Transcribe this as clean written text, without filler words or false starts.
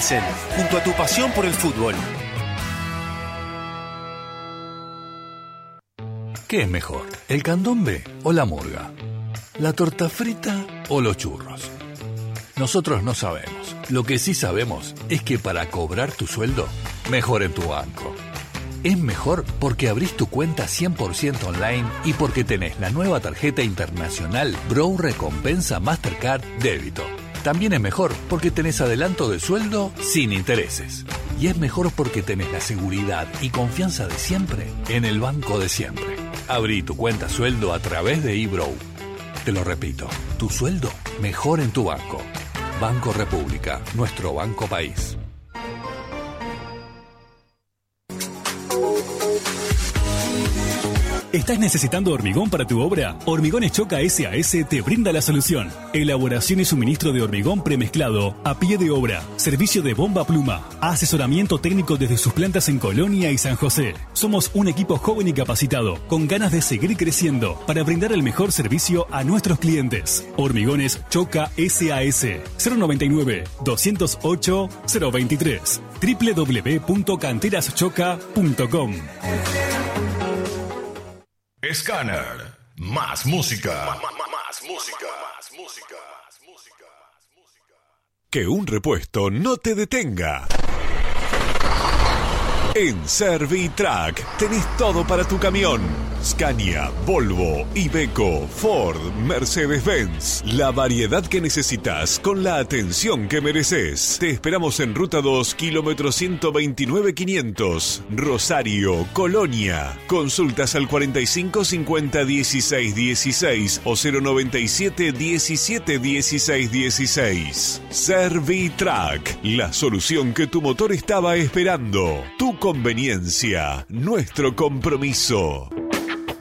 Pilsen, junto a tu pasión por el fútbol. ¿Qué es mejor, el candombe o la murga? ¿La torta frita o los churros? Nosotros no sabemos. Lo que sí sabemos es que para cobrar tu sueldo, mejor en tu banco. Es mejor porque abrís tu cuenta 100% online y porque tenés la nueva tarjeta internacional Bro Recompensa Mastercard Débito. También es mejor porque tenés adelanto de sueldo sin intereses. Y es mejor porque tenés la seguridad y confianza de siempre en el banco de siempre. Abrí tu cuenta sueldo a través de eBro. Te lo repito, tu sueldo mejor en tu banco. Banco República, nuestro banco país. ¿Estás necesitando hormigón para tu obra? Hormigones Choca SAS te brinda la solución. Elaboración y suministro de hormigón premezclado a pie de obra. Servicio de bomba pluma. Asesoramiento técnico desde sus plantas en Colonia y San José. Somos un equipo joven y capacitado, con ganas de seguir creciendo para brindar el mejor servicio a nuestros clientes. Hormigones Choca SAS. 099-208-023. www.canteraschoca.com. Scanner. Más música. Que un repuesto no te detenga. En Servitrack tenés todo para tu camión. Scania, Volvo, Iveco, Ford, Mercedes-Benz. La variedad que necesitas con la atención que mereces. Te esperamos en Ruta 2, kilómetro 129.500, Rosario, Colonia. Consultas al 45 50 16 16 o 097 17 16 16. Servitrack, la solución que tu motor estaba esperando. Tu conveniencia, nuestro compromiso.